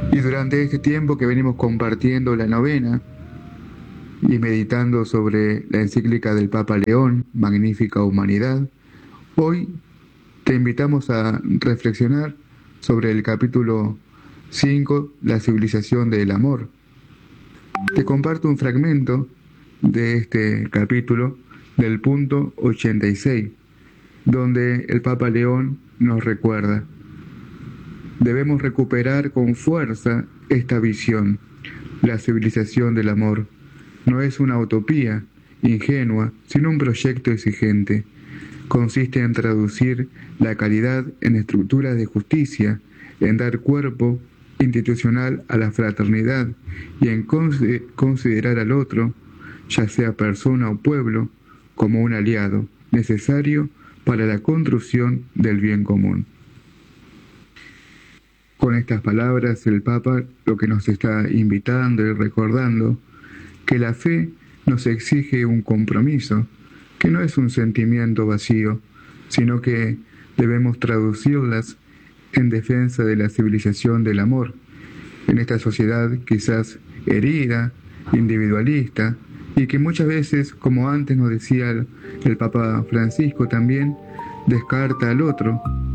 Y durante este tiempo que venimos compartiendo la novena y meditando sobre la encíclica del Papa León, Magnífica Humanidad, hoy te invitamos a reflexionar sobre el capítulo 5, la civilización del amor. Te comparto un fragmento de este capítulo del punto 86, donde el Papa León nos recuerda: debemos recuperar con fuerza esta visión. La civilización del amor no es una utopía ingenua, sino un proyecto exigente. Consiste en traducir la caridad en estructuras de justicia, en dar cuerpo institucional a la fraternidad y en considerar al otro, ya sea persona o pueblo, como un aliado necesario para la construcción del bien común. Con estas palabras, el Papa lo que nos está invitando y recordando, que la fe nos exige un compromiso, que no es un sentimiento vacío, sino que debemos traducirlas en defensa de la civilización del amor, en esta sociedad quizás herida, individualista, y que muchas veces, como antes nos decía el Papa Francisco también, descarta al otro,